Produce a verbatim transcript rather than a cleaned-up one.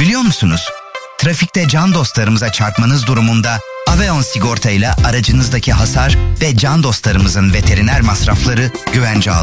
Biliyor musunuz? Trafikte can dostlarımıza çarpmanız durumunda Aveon sigorta ile aracınızdaki hasar ve can dostlarımızın veteriner masrafları güvence altında.